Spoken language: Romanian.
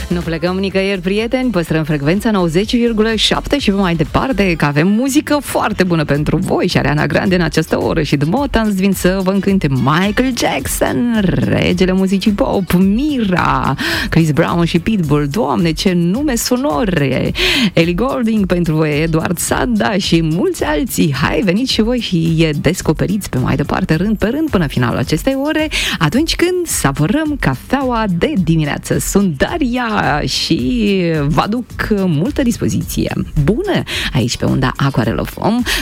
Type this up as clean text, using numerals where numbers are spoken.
Nu plecăm nicăieri, prieteni, păstrăm frecvența 90,7 și mai departe, că avem muzică foarte bună pentru voi și Ariana Grande în această oră și The Motans vin să vă încânte Michael Jackson, regele muzicii pop, Mira, Chris Brown și Pitbull, Doamne, ce nume sonore, Ellie Goulding pentru voi, Eduard Sanda și mulți alții. Hai, veniți și voi și descoperiți pe mai departe, rând pe rând, până finalul acestei ore, atunci când savurăm cafeaua de dimineață. Sunt Daria și vă aduc multă dispoziție bună aici pe unda Aquarello Foam.